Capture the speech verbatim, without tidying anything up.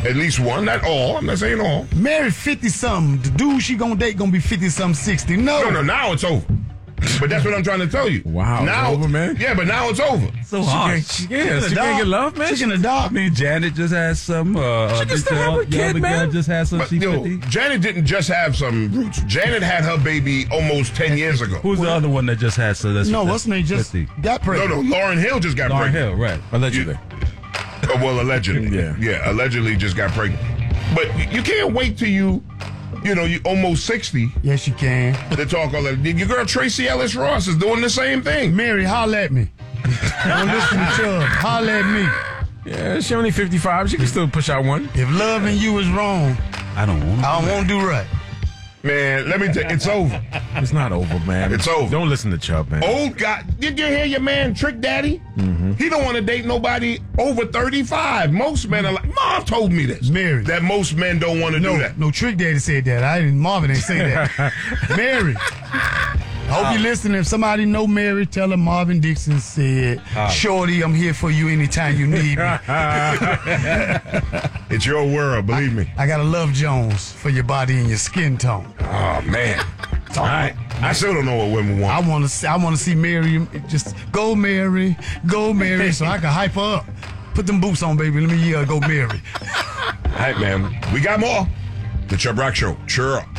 At least one, not all. I'm not saying all. Mary fifty-something. The dude she gonna date gonna be fifty-something, sixty. No. No, no, now it's over. But that's what I'm trying to tell you. Wow, now, it's over, man. Yeah, but now it's over. So hard. She can't, yeah, she can't get love, man. She can adopt. I mean, Janet just has some. Uh, She can still have a the kid, other man. girl just has some. But, She yo, fifty. Janet didn't just have some roots. Janet had her baby almost ten years ago. Who's the other one that just had? So that's No, that's what's her name just fifty. got No, pregnant. no, Lauryn Hill just got Lauryn pregnant. Hill, right? Allegedly. Uh, well, allegedly. Yeah. Yeah, allegedly just got pregnant. But you, you can't wait till you, you know, you almost sixty Yes, you can. to talk all that. Your girl Tracy Ellis Ross is doing the same thing. Mary, holla at me. Don't listen to Chubb. Holla at me. Yeah, she only fifty-five. She can still push out one. If loving you is wrong, I don't want. I don't want to do right. Man, let me tell you, it's over. It's not over, man. It's over. Don't listen to Chubb, man. Old guy, did you hear your man Trick Daddy? Mm-hmm. He don't want to date nobody over thirty-five. Most men are like, Mom told me this. Mary. That most men don't want to No, do that. no, Trick Daddy said that. I didn't. Marvin didn't say that. Mary. I hope you're listening. If somebody know Mary, tell her Marvin Dixon said, Shorty, I'm here for you anytime you need me. It's your world, believe me. I got a Love Jones for your body and your skin tone. Oh, man. All right. I still don't know what women want. I want to see, I want to see Mary just go Mary, go Mary, so I can hype her up. Put them boots on, baby. Let me uh, go Mary. All right, man. We got more. The Chubb Rock Show. Sure.